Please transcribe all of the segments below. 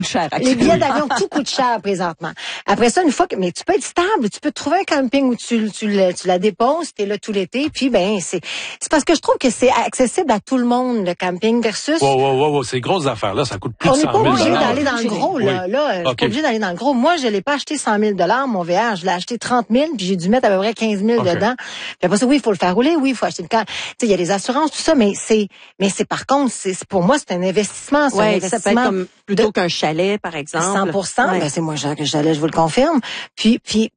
cher. Les billets d'avion, tout coûte cher présentement. Après ça, une fois que, mais tu peux être stable, tu peux trouver un camping où tu la déposes, t'es là tout l'été, puis c'est parce que je trouve que c'est accessible à tout le monde, le camping versus. Wow, ces grosses affaires-là, ça coûte plus de 100 000 $. On n'est pas obligé d'aller dans le gros, là. Oui. Là, pas obligé d'aller dans le gros. Moi, je l'ai pas acheté 100 000 $, mon VR. Je l'ai acheté 30 000, puis j'ai dû mettre à peu près 15 000 dedans. Puis après ça, oui, il faut le faire rouler, oui, il faut acheter le camp. Tu sais, il y a les assurances, tout ça, mais par contre, pour moi, c'est un investissement. C'est un investissement. Ça peut être comme plutôt qu'un chalet, par exemple. 100%. Ouais. C'est moins cher que le chalet, je vous le confirme. Puis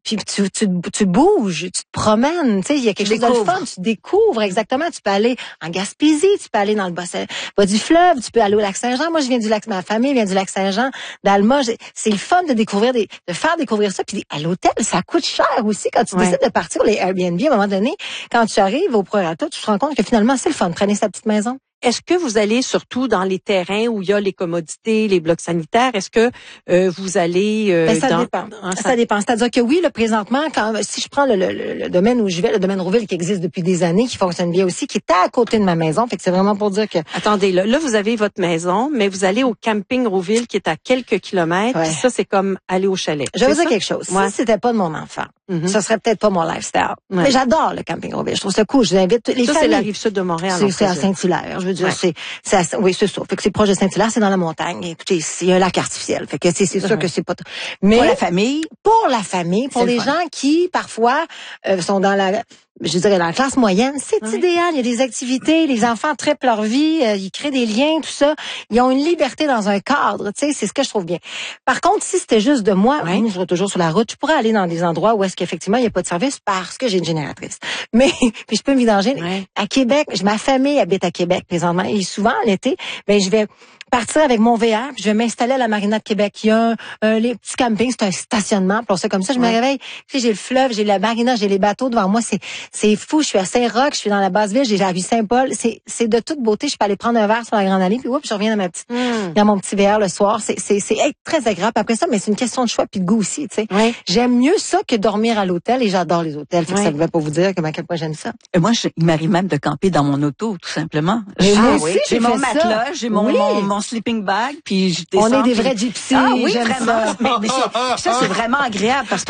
tu bouges, tu te promènes. Tu sais, il y a quelque chose de le fun. Tu découvres exactement. Tu peux aller en Gaspésie, tu peux aller dans le bas du fleuve, tu peux aller au Lac-Saint-Jean. Moi, je viens du lac, ma famille vient du Lac-Saint-Jean, d'Alma. C'est le fun de faire découvrir ça. Puis à l'hôtel, ça coûte cher aussi quand tu décides de partir les Airbnb. À un moment donné, quand tu arrives au prorata, tu te rends compte que finalement, c'est le fun de traîner sa petite maison. Est-ce que vous allez surtout dans les terrains où il y a les commodités, les blocs sanitaires? Est-ce que vous allez ça dépend. Ça dépend. C'est-à-dire que oui, présentement, si je prends le domaine où je vais, le domaine Rouville qui existe depuis des années, qui fonctionne bien aussi, qui est à côté de ma maison, fait que c'est vraiment pour dire que. Attendez, là vous avez votre maison, mais vous allez au camping Rouville qui est à quelques kilomètres. Puis ça, c'est comme aller au chalet. Je vais vous dire quelque chose. Si c'était pas de mon enfant, ça serait peut-être pas mon lifestyle. Mais j'adore le camping Rouville. Je trouve ça cool. Je vous invite les familles. Ça, c'est la rive sud de Montréal. C'est à Saint-Hilaire. Je veux dire, oui, c'est ça. Fait que c'est proche de Saint-Hilaire, c'est dans la montagne. Écoutez, il y a un lac artificiel. Fait que c'est sûr que c'est pas. Mais pour la famille, pour les gens qui parfois sont dans dans la classe moyenne, c'est idéal. Il y a des activités, les enfants trippent leur vie, ils créent des liens, tout ça. Ils ont une liberté dans un cadre, tu sais, c'est ce que je trouve bien. Par contre, si c'était juste de moi, je serais toujours sur la route, je pourrais aller dans des endroits où est-ce qu'effectivement il n'y a pas de service parce que j'ai une génératrice. Mais puis je peux me vidanger. À Québec, ma famille habite à Québec présentement et souvent l'été, je vais partir avec mon VR, puis je vais m'installer à la Marina de Québec. Il y a les petits campings, c'est un stationnement. Puis ça comme ça, je me réveille. Puis j'ai le fleuve, j'ai la marina, j'ai les bateaux devant moi. C'est fou. Je suis à Saint-Roch, je suis dans la Basse-Ville, j'ai la rue Saint-Paul. C'est de toute beauté. Je peux aller prendre un verre sur la Grande Allée, puis je reviens dans mon petit VR le soir. C'est très agréable. Après ça, mais c'est une question de choix puis de goût aussi. Tu sais, j'aime mieux ça que dormir à l'hôtel et j'adore les hôtels. Fait que ça ne veut pas vous dire à quel point j'aime ça. Moi, il m'arrive même de camper dans mon auto, tout simplement. J'ai mon matelas, j'ai mon sleeping bag, puis je descends. On est des vrais gypsies. Ah oui, vraiment. Mais ça, c'est vraiment agréable parce que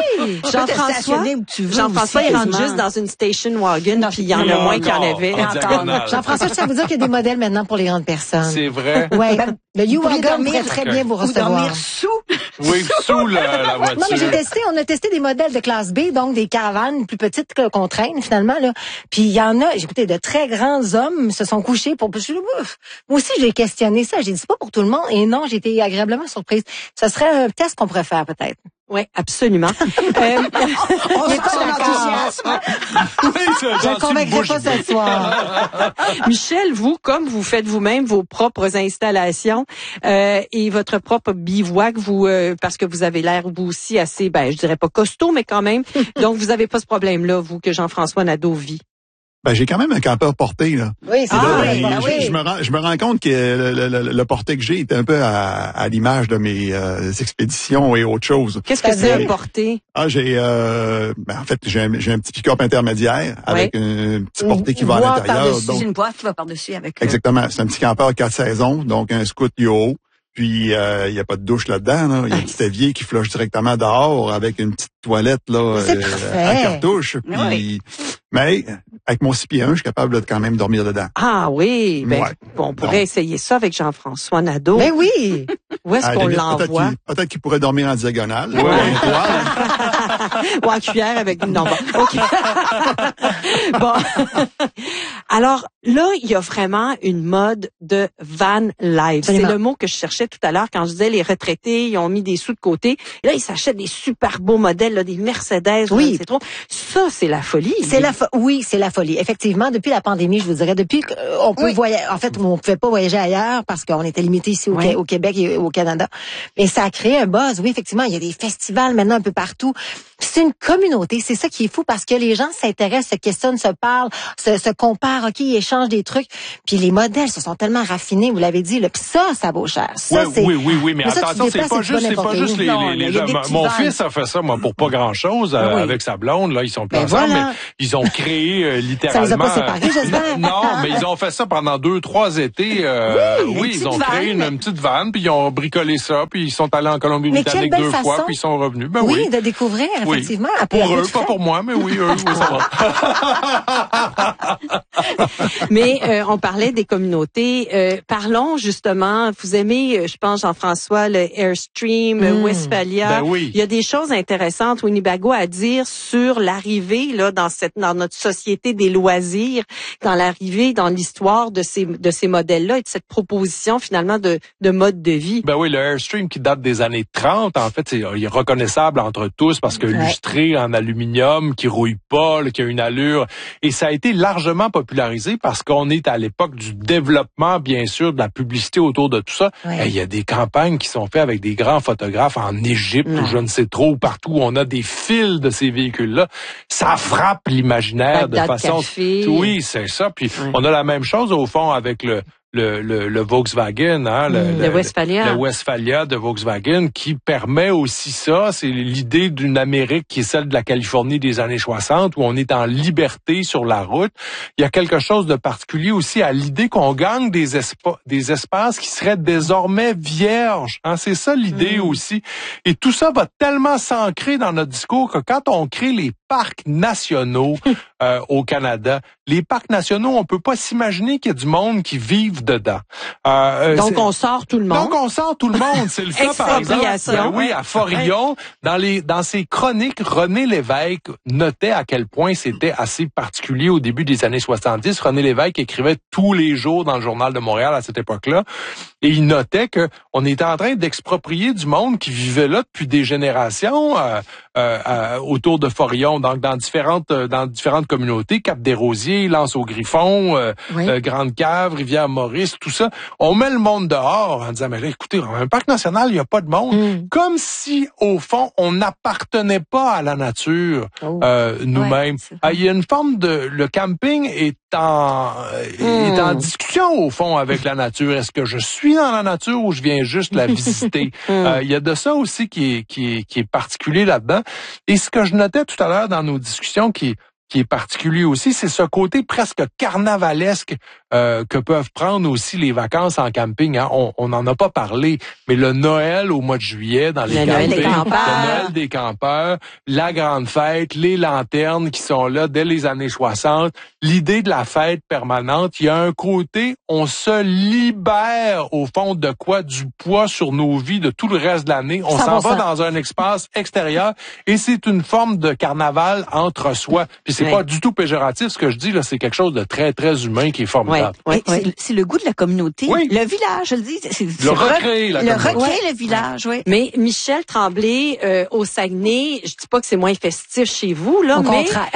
Jean-François, il rentre juste dans une station wagon, puis il y en a moins qu'il y en avait. Jean-François, je tiens à vous dire qu'il y a des modèles maintenant pour les grandes personnes. C'est vrai. Ouais. Le U-Wagon pourrait très bien vous recevoir. Dormir sous. Oui, sous la voiture. Non, mais on a testé des modèles de classe B, donc des caravanes plus petites qu'on traîne finalement là. Puis il y en a, écoutez, de très grands hommes se sont couchés pour. Moi aussi, j'ai questionné ça. J'ai dit c'est pas pour tout le monde. Et non, j'ai été agréablement surprise. Ce serait un test qu'on pourrait faire peut-être. Oui, absolument. On est pas enthousiasme. Je ne convaincrai pas ce soir. Michel, vous, comme vous faites vous-même vos propres installations et votre propre bivouac, vous parce que vous avez l'air vous aussi assez, je dirais pas costaud, mais quand même. Donc vous avez pas ce problème-là, vous, que Jean-François Nadeau vit. J'ai quand même un campeur porté, là. Oui, c'est vrai. Je me rends compte que le porté que j'ai est un peu à l'image de mes expéditions et autres choses. Qu'est-ce que c'est un porté? J'ai en fait j'ai un petit pick-up intermédiaire avec un petit porté qui va à l'intérieur. Donc une boîte qui va par-dessus avec. Exactement, c'est un petit campeur 4 saisons, donc un scoot yo. Puis il y a pas de douche là-dedans, là. Il y a un petit évier qui flush directement dehors avec une petite toilette là à cartouche. Puis mais avec mon 6 pieds 1, je suis capable de quand même dormir dedans. Ah oui, on pourrait essayer ça avec Jean-François Nadeau. Mais oui. Où est-ce qu'on l'envoie? Peut-être qu'il pourrait dormir en diagonale. Ou en cuillère avec une norme. OK. Bon. Alors, là, il y a vraiment une mode de van life. C'est le mot que je cherchais tout à l'heure quand je disais les retraités, ils ont mis des sous de côté. Et là, ils s'achètent des super beaux modèles, là, des Mercedes. Oui. Ça, c'est la folie. Oui, c'est la folie. Effectivement, depuis la pandémie, je vous dirais, depuis qu'on peut voyager, en fait, on pouvait pas voyager ailleurs parce qu'on était limité ici au Québec et au Canada. Mais ça a créé un buzz. Oui, effectivement, il y a des festivals maintenant un peu partout. C'est une communauté, c'est ça qui est fou parce que les gens s'intéressent, se questionnent, se parlent, se comparent, OK, ils échangent des trucs. Puis les modèles se sont tellement raffinés, vous l'avez dit, là. Puis ça vaut cher. Ça, oui, mais attention, c'est pas juste les gens. Mon fils a fait ça, moi, pour pas grand-chose, avec sa blonde, là, ils sont plus ensemble, mais ils ont créé littéralement... Ça les a pas séparés, j'espère. Non, mais ils ont fait ça pendant 2-3 étés. Ils ont créé une petite vanne, puis ils ont bricolé ça, puis ils sont allés en Colombie-Britannique 2 fois, puis ils sont revenus. Ben oui, de découvrir, effectivement. Pour eux, pas pour moi, mais oui, eux, ça va. Mais on parlait des communautés. Parlons justement, vous aimez, je pense, Jean-François, le Airstream, Westphalia. Ben oui. Il y a des choses intéressantes, Winnebago, à dire sur l'arrivée là dans notre société des loisirs, dans l'arrivée, dans l'histoire de ces modèles-là et de cette proposition finalement de mode de vie. Ben oui, le Airstream qui date des années 30, en fait, il est reconnaissable entre tous parce que lustré en aluminium, qui rouille pas, qui a une allure, et ça a été largement popularisé parce qu'on est à l'époque du développement, bien sûr, de la publicité autour de tout ça. Il y a des campagnes qui sont faites avec des grands photographes en Égypte ou je ne sais trop, partout où on a des fils de ces véhicules-là. Ça frappe l'imaginaire de façon... Café. Oui, c'est ça. Puis on a la même chose au fond avec le Volkswagen, hein, le Westphalia. Le Westphalia de Volkswagen qui permet aussi ça. C'est l'idée d'une Amérique qui est celle de la Californie des années 60 où on est en liberté sur la route. Il y a quelque chose de particulier aussi à l'idée qu'on gagne des espaces qui seraient désormais vierges. Hein, c'est ça l'idée aussi. Et tout ça va tellement s'ancrer dans notre discours que quand on crée les parcs nationaux au Canada, les parcs nationaux, on peut pas s'imaginer qu'il y a du monde qui vive dedans. Donc on sort tout le monde. Donc on sort tout le monde. C'est le cas par exemple. À Forillon, dans ses chroniques, René Lévesque notait à quel point c'était assez particulier au début des années 70. René Lévesque écrivait tous les jours dans le Journal de Montréal à cette époque-là, et il notait que on était en train d'exproprier du monde qui vivait là depuis des générations autour de Forillon, donc dans différentes communautés, Cap-des-Rosiers, L'Anse-au-Griffon, Grande-Cave, Rivière-Maurice, tout ça. On met le monde dehors en disant, mais là, écoutez, un parc national, il n'y a pas de monde. Comme si, au fond, on n'appartenait pas à la nature nous-mêmes. Il y a une forme le camping est en discussion, au fond, avec la nature. Est-ce que je suis dans la nature ou je viens juste la visiter? Il y a de ça aussi qui est particulier là-dedans. Et ce que je notais tout à l'heure dans nos discussions qui est particulier aussi, c'est ce côté presque carnavalesque que peuvent prendre aussi les vacances en camping. Hein. On n'en a pas parlé, mais le Noël au mois de juillet dans les campings, le Noël des campeurs, la grande fête, les lanternes qui sont là dès les années 60, l'idée de la fête permanente, il y a un côté, on se libère au fond de quoi? Du poids sur nos vies de tout le reste de l'année. On s'en va dans un espace extérieur et c'est une forme de carnaval entre soi. Puis c'est pas du tout péjoratif ce que je dis, là, c'est quelque chose de très, très humain qui est formidable. C'est le goût de la communauté. Le village, je le dis. Le recréer, le village, Mais Michel Tremblay, au Saguenay, je dis pas que c'est moins festif chez vous, là, au contraire.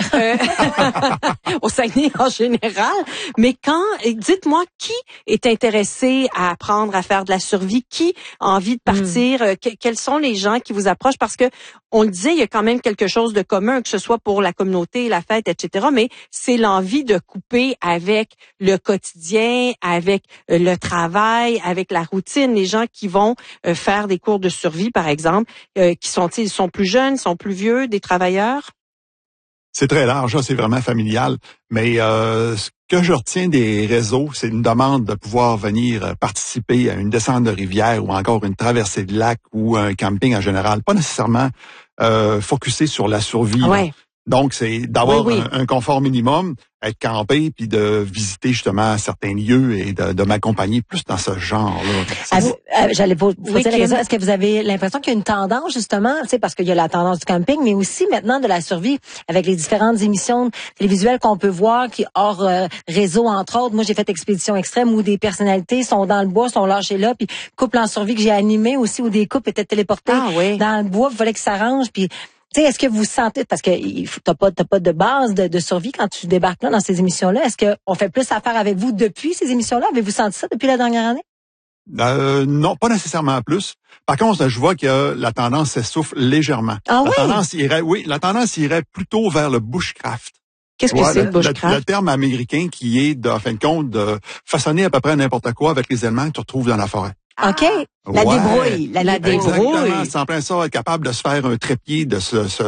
Au Saguenay en général. Mais dites-moi, qui est intéressé à apprendre à faire de la survie? Qui a envie de partir? Quels sont les gens qui vous approchent? Parce que, on le disait, il y a quand même quelque chose de commun, que ce soit pour la communauté, la fête, etc. Mais c'est l'envie de couper avec le quotidien, avec le travail, avec la routine. Les gens qui vont faire des cours de survie, par exemple, ils sont plus jeunes, ils sont plus vieux, des travailleurs? C'est très large, c'est vraiment familial. Mais ce que je retiens des réseaux, c'est une demande de pouvoir venir participer à une descente de rivière ou encore une traversée de lac ou un camping en général. Pas nécessairement focusé sur la survie. Donc, c'est d'avoir un confort minimum, être campé, puis de visiter justement certains lieux et de m'accompagner plus dans ce genre-là. J'allais vous poser la question, est-ce que vous avez l'impression qu'il y a une tendance justement, tu sais, parce qu'il y a la tendance du camping, mais aussi maintenant de la survie avec les différentes émissions télévisuelles qu'on peut voir, qui hors réseau, entre autres. Moi, j'ai fait Expédition Extrême où des personnalités sont dans le bois, sont lâchées là, puis couple en survie que j'ai animé aussi, où des couples étaient téléportés dans le bois, il fallait qu'ils s'arrangent, puis tu sais, est-ce que vous sentez, parce que t'as pas de base de survie quand tu débarques là dans ces émissions-là, est-ce qu'on fait plus affaire avec vous depuis ces émissions-là? Avez-vous senti ça depuis la dernière année? Non, pas nécessairement plus. Par contre, je vois que la tendance s'essouffle légèrement. Ah La tendance irait plutôt vers le bushcraft. Qu'est-ce que c'est le bushcraft? Le terme américain qui est, en fin de compte, de façonner à peu près n'importe quoi avec les éléments que tu retrouves dans la forêt. OK. La débrouille. La débrouille. Exactement. C'est en plein ça, être capable de se faire un trépied, de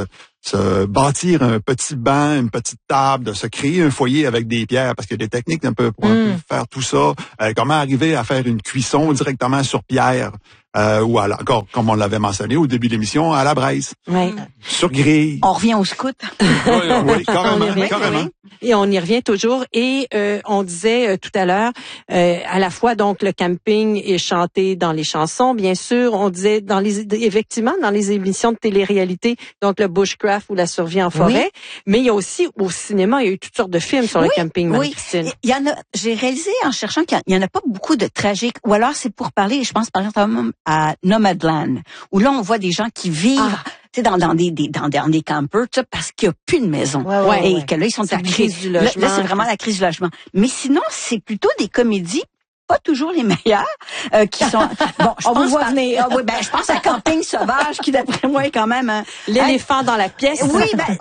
se bâtir un petit banc, une petite table, de se créer un foyer avec des pierres, parce qu'il y a des techniques un peu pour faire tout ça. Comment arriver à faire une cuisson directement sur pierre, ou encore, comme on l'avait mentionné au début de l'émission, à la braise. Ouais. Sur grille. On revient au scout. Oui, carrément. Et on y revient toujours. Et on disait tout à l'heure, à la fois donc le camping est chanté dans les chansons, bien sûr. On disait effectivement dans les émissions de télé-réalité, donc le bushcraft ou la survie en forêt. Oui. Mais il y a aussi au cinéma, il y a eu toutes sortes de films sur le camping, Marie-Christine. Il y en a. J'ai réalisé en cherchant qu'il y en a pas beaucoup de tragiques. Ou alors c'est pour parler. Je pense par exemple à Nomadland, où là on voit des gens qui vivent. Dans des campers, parce qu'il n'y a plus de maison. Et que là, ils sont à la crise du logement. Là, c'est vraiment la crise du logement. Mais sinon, c'est plutôt des comédies, pas toujours les meilleures, qui sont... Bon, je pense venir. Je pense à Camping sauvage, qui d'après moi est quand même... L'éléphant dans la pièce. Oui,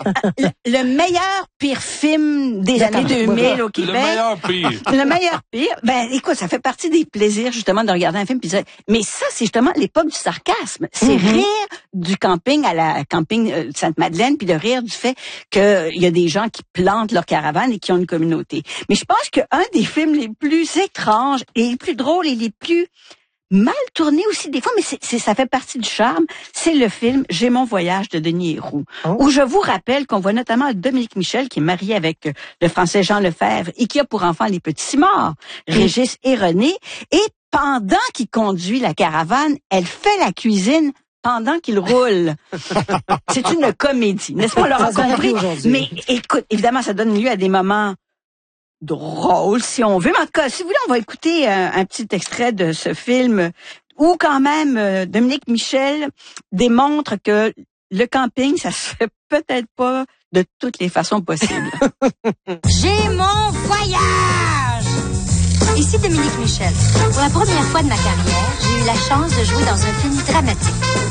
le meilleur pire film des années 2000 au Québec. Le meilleur pire. Écoute, ça fait partie des plaisirs, justement, de regarder un film. Mais ça, c'est justement l'époque du sarcasme. C'est rire du camping à la camping Sainte-Madeleine, puis de rire du fait qu'il y a des gens qui plantent leur caravane et qui ont une communauté. Mais je pense qu'un des films les plus étranges et les plus drôles et les plus mal tournés aussi des fois, mais ça fait partie du charme, c'est le film J'ai mon voyage de Denis Héroux, où je vous rappelle qu'on voit notamment Dominique Michel, qui est marié avec le Français Jean Lefebvre et qui a pour enfants les petits Simard, Régis et René, et pendant qu'il conduit la caravane, elle fait la cuisine pendant qu'il roule. C'est une comédie, n'est-ce pas? On l'aura compris. Mais écoute, évidemment, ça donne lieu à des moments drôles, si on veut. Mais en tout cas, si vous voulez, on va écouter un petit extrait de ce film où quand même Dominique Michel démontre que le camping, ça se fait peut-être pas de toutes les façons possibles. J'ai mon voyage! Ici Dominique Michel. Pour la première fois de ma carrière, j'ai eu la chance de jouer dans un film dramatique.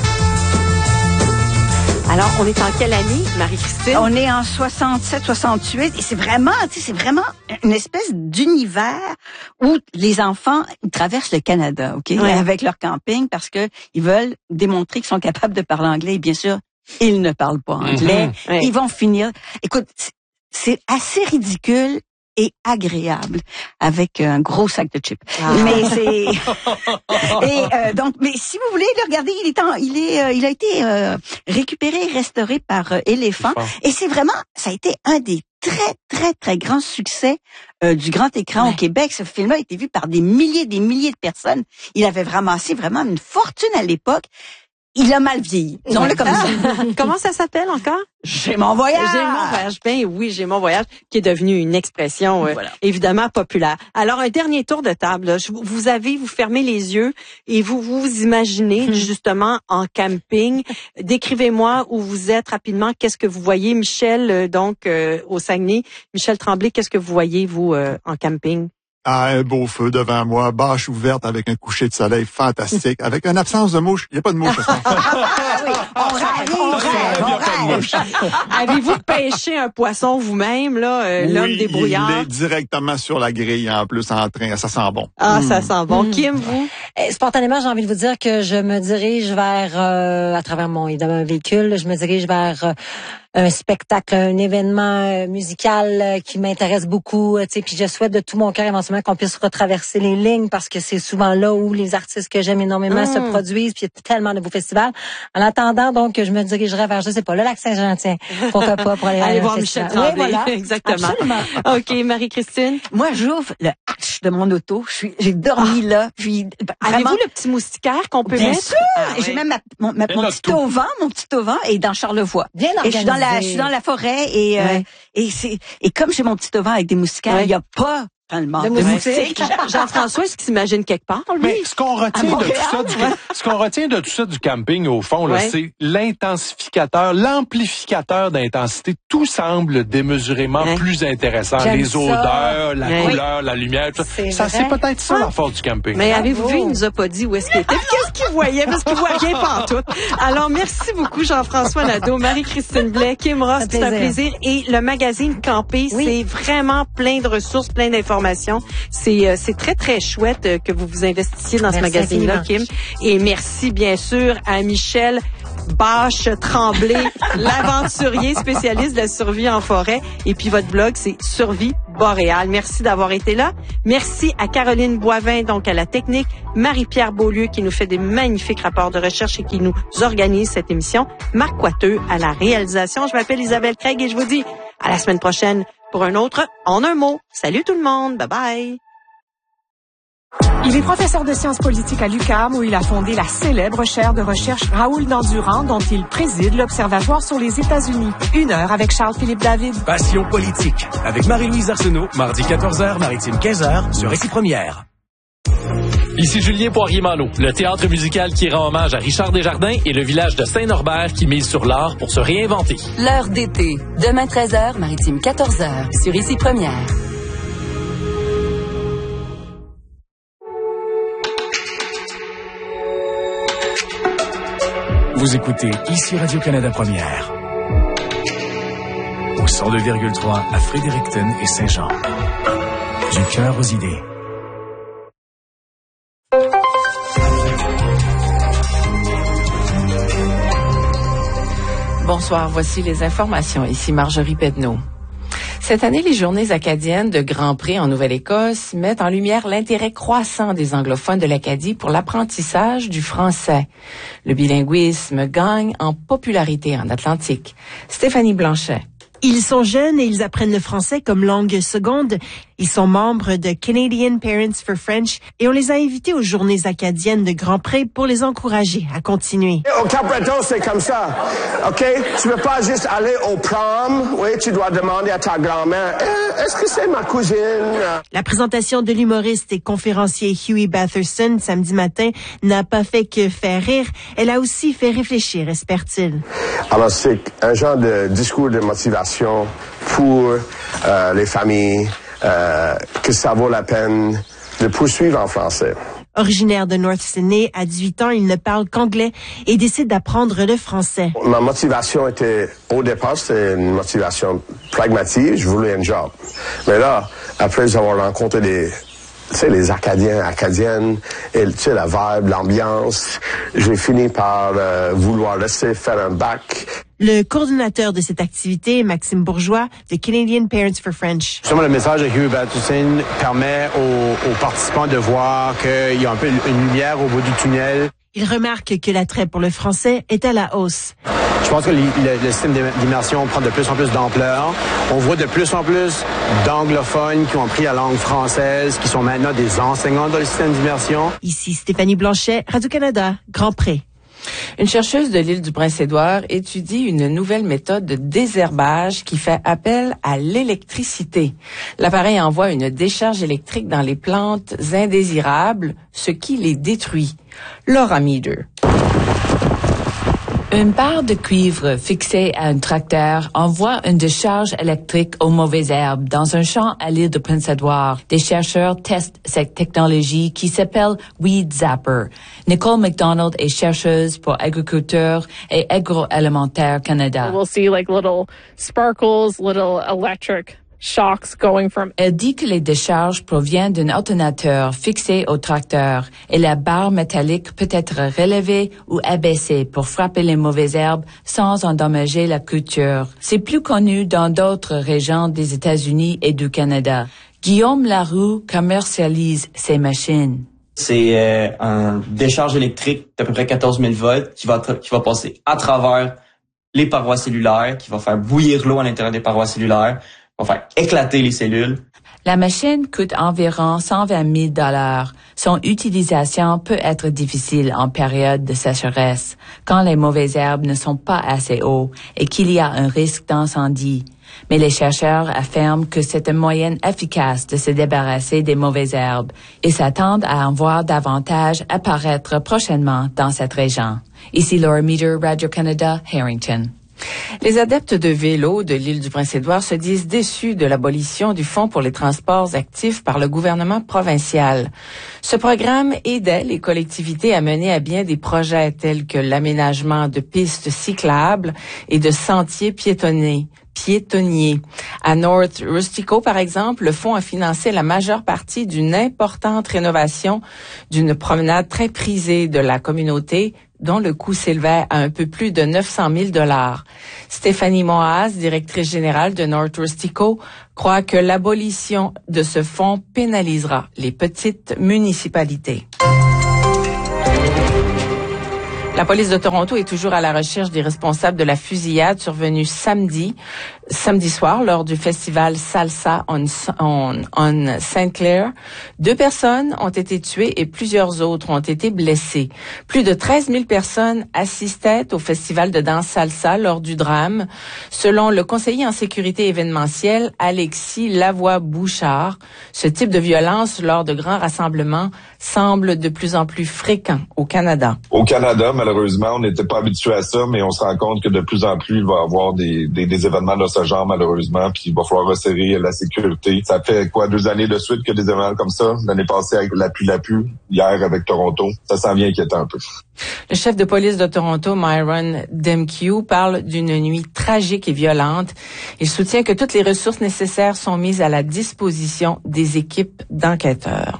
Alors, on est en quelle année, Marie-Christine? On est en 67-68 et c'est vraiment une espèce d'univers où les enfants traversent le Canada, OK? Ouais. Avec leur camping parce que ils veulent démontrer qu'ils sont capables de parler anglais et bien sûr, ils ne parlent pas anglais. Ouais. Ils vont finir... Écoute, c'est assez ridicule et agréable avec un gros sac de chips. Mais c'est donc mais si vous voulez le regarder, il a été récupéré et restauré par Éléphant et c'est vraiment ça a été un des très grands succès du grand écran au Québec. Ce film a été vu par des milliers de personnes. Il avait ramassé vraiment une fortune à l'époque. Il a mal vieilli. Disons-le comme ça. Comment ça s'appelle encore? J'ai mon voyage. J'ai mon voyage. Ben oui, j'ai mon voyage, qui est devenu une expression évidemment populaire. Alors, un dernier tour de table. Là. Vous fermez les yeux et vous imaginez justement en camping. Décrivez-moi où vous êtes rapidement. Qu'est-ce que vous voyez, Michel, au Saguenay? Michel Tremblay, qu'est-ce que vous voyez, vous, en camping? Un beau feu devant moi, bâche ouverte avec un coucher de soleil fantastique, avec une absence de mouche. Il n'y a pas de mouche. On rêve. Avez-vous pêché un poisson vous-même, là, l'homme débrouillard? Il est directement sur la grille, en plus, en train. Ça sent bon. Ah, ça sent bon. Kim, vous? Spontanément, j'ai envie de vous dire que je me dirige vers, à travers mon véhicule, je me dirige vers un spectacle, un événement musical qui m'intéresse beaucoup, tu sais, puis je souhaite de tout mon cœur éventuellement qu'on puisse retraverser les lignes parce que c'est souvent là où les artistes que j'aime énormément se produisent, puis il y a tellement de beaux festivals. En attendant, donc, je me dirigerai vers, je sais pas, le Lac-Saint-Jean, tiens, pourquoi pas pour aller voir Michel Tremblay. Oui, voilà. Exactement. Absolument. OK, Marie-Christine. Moi, j'ouvre le hatch de mon auto. J'ai dormi là, puis avez-vous le petit moustiquaire qu'on peut bien mettre? Sûr. J'ai même mon petit auvent est dans Charlevoix. Bien organisé. Et je suis dans la forêt et comme j'ai mon petit auvent avec des moustiquaires, il y a pas de musique. Jean-François, est-ce qu'il s'imagine quelque part, lui? Mais ce qu'on retient de tout ça du camping, au fond, là, c'est l'amplificateur d'intensité. Tout semble démesurément plus intéressant. Les odeurs, la couleur, la lumière, tout ça. C'est peut-être ça la force du camping. Mais avez-vous vu, il nous a pas dit où est-ce qu'il était, qu'est-ce qu'il voyait, parce qu'il voit rien pantoute. Alors, merci beaucoup, Jean-François Nadeau, Marie-Christine Blais, Kim Ross, c'est un plaisir. Et le magazine Camper, c'est vraiment plein de ressources, plein d'informations. C'est très, très chouette que vous vous investissiez dans ce magazine-là, Kim. Et merci, bien sûr, à Michel Bâche Tremblay, l'aventurier spécialiste de la survie en forêt. Et puis, votre blog, c'est Survie Boréale. Merci d'avoir été là. Merci à Caroline Boivin, donc à la technique, Marie-Pierre Beaulieu, qui nous fait des magnifiques rapports de recherche et qui nous organise cette émission, Marc Coiteux à la réalisation. Je m'appelle Isabelle Craig et je vous dis à la semaine prochaine pour un autre En un mot. Salut tout le monde. Bye bye. Il est professeur de sciences politiques à l'UQAM où il a fondé la célèbre chaire de recherche Raoul Dandurand dont il préside l'Observatoire sur les États-Unis. 1 heure avec Charles-Philippe David. Passion politique avec Marie-Louise Arsenault, mardi 14h, maritime 15h sur Récit Première. Ici Julien Poirier-Malo, le théâtre musical qui rend hommage à Richard Desjardins et le village de Saint-Norbert qui mise sur l'art pour se réinventer. L'heure d'été, demain 13h, maritime 14h, sur Ici Première. Vous écoutez Ici Radio-Canada Première. Au 102,3 à Fredericton et Saint-Jean. Du cœur aux idées. Bonsoir, voici les informations. Ici Marjorie Pedneau. Cette année, les Journées acadiennes de Grand Pré en Nouvelle-Écosse mettent en lumière l'intérêt croissant des anglophones de l'Acadie pour l'apprentissage du français. Le bilinguisme gagne en popularité en Atlantique. Stéphanie Blanchet. Ils sont jeunes et ils apprennent le français comme langue seconde. Ils sont membres de Canadian Parents for French et on les a invités aux Journées acadiennes de Grand Pré pour les encourager à continuer. Au Cap-Breton, c'est comme ça. OK? Tu veux pas juste aller au prom. Oui, tu dois demander à ta grand-mère, est-ce que c'est ma cousine? La présentation de l'humoriste et conférencier Huey Batherson samedi matin n'a pas fait que faire rire. Elle a aussi fait réfléchir, espère-t-il. Alors, c'est un genre de discours de motivation pour les familles, que ça vaut la peine de poursuivre en français. Originaire de North Sydney, à 18 ans, il ne parle qu'anglais et décide d'apprendre le français. Ma motivation était, au départ, c'était une motivation pragmatique. Je voulais un job. Mais là, après avoir rencontré les Acadiens, Acadiennes, et la vibe, l'ambiance, j'ai fini par vouloir rester faire un bac. Le coordinateur de cette activité, Maxime Bourgeois, de Canadian Parents for French. Justement, le message de Huey Batterson permet aux participants de voir qu'il y a un peu une lumière au bout du tunnel. Il remarque que l'attrait pour le français est à la hausse. Je pense que le système d'immersion prend de plus en plus d'ampleur. On voit de plus en plus d'anglophones qui ont appris la langue française, qui sont maintenant des enseignants dans le système d'immersion. Ici Stéphanie Blanchet, Radio-Canada, Grand Pré. Une chercheuse de l'île du Prince-Édouard étudie une nouvelle méthode de désherbage qui fait appel à l'électricité. L'appareil envoie une décharge électrique dans les plantes indésirables, ce qui les détruit. Laura Meader. Une barre de cuivre fixée à un tracteur envoie une décharge électrique aux mauvaises herbes dans un champ à l'île de Prince-Édouard. Des chercheurs testent cette technologie qui s'appelle Weed Zapper. Nicole McDonald est chercheuse pour Agriculture et Agroalimentaire Canada. We'll see like little sparkles, little electric shocks going from. Elle dit que les décharges proviennent d'un alternateur fixé au tracteur et la barre métallique peut être relevée ou abaissée pour frapper les mauvaises herbes sans endommager la culture. C'est plus connu dans d'autres régions des États-Unis et du Canada. Guillaume Laroux commercialise ces machines. C'est un décharge électrique d'à peu près 14 000 volts qui va passer à travers les parois cellulaires, qui va faire bouillir l'eau à l'intérieur des parois cellulaires, va faire éclater les cellules. La machine coûte environ 120 000 $. Son utilisation peut être difficile en période de sécheresse, quand les mauvaises herbes ne sont pas assez hauts et qu'il y a un risque d'incendie. Mais les chercheurs affirment que c'est un moyen efficace de se débarrasser des mauvaises herbes et s'attendent à en voir davantage apparaître prochainement dans cette région. Ici Laura Meter, Radio-Canada, Harrington. Les adeptes de vélo de l'île du Prince-Édouard se disent déçus de l'abolition du Fonds pour les transports actifs par le gouvernement provincial. Ce programme aidait les collectivités à mener à bien des projets tels que l'aménagement de pistes cyclables et de sentiers piétonniers. À North Rustico, par exemple, le fonds a financé la majeure partie d'une importante rénovation d'une promenade très prisée de la communauté, dont le coût s'élevait à un peu plus de 900 000 $. Stéphanie Moaz, directrice générale de North Rustico, croit que l'abolition de ce fonds pénalisera les petites municipalités. La police de Toronto est toujours à la recherche des responsables de la fusillade survenue samedi soir lors du festival Salsa on St. Clair. 2 personnes ont été tuées et plusieurs autres ont été blessées. Plus de 13 000 personnes assistaient au festival de danse Salsa lors du drame, selon le conseiller en sécurité événementielle Alexis Lavoie-Bouchard. Ce type de violence lors de grands rassemblements semble de plus en plus fréquent au Canada. Au Canada, malheureusement, on n'était pas habitué à ça, mais on se rend compte que de plus en plus, il va y avoir des événements de ce genre, malheureusement, puis il va falloir resserrer la sécurité. Ça fait 2 années de suite que des événements comme ça. L'année passée avec la pluie, hier avec Toronto. Ça s'en vient inquiétant un peu. Le chef de police de Toronto, Myron Demkew, parle d'une nuit tragique et violente. Il soutient que toutes les ressources nécessaires sont mises à la disposition des équipes d'enquêteurs.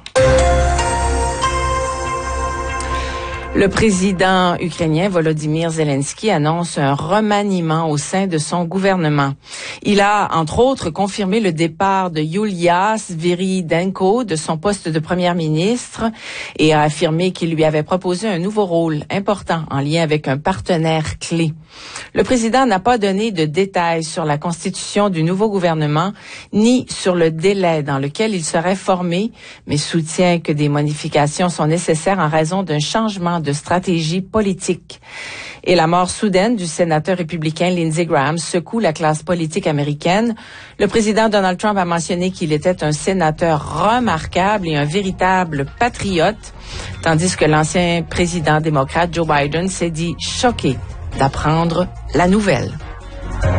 Le président ukrainien Volodymyr Zelensky annonce un remaniement au sein de son gouvernement. Il a, entre autres, confirmé le départ de Yulia Sviridenko de son poste de première ministre et a affirmé qu'il lui avait proposé un nouveau rôle important en lien avec un partenaire clé. Le président n'a pas donné de détails sur la constitution du nouveau gouvernement ni sur le délai dans lequel il serait formé, mais soutient que des modifications sont nécessaires en raison d'un changement de stratégie politique. Et la mort soudaine du sénateur républicain Lindsey Graham secoue la classe politique américaine. Le président Donald Trump a mentionné qu'il était un sénateur remarquable et un véritable patriote, tandis que l'ancien président démocrate Joe Biden s'est dit choqué d'apprendre la nouvelle.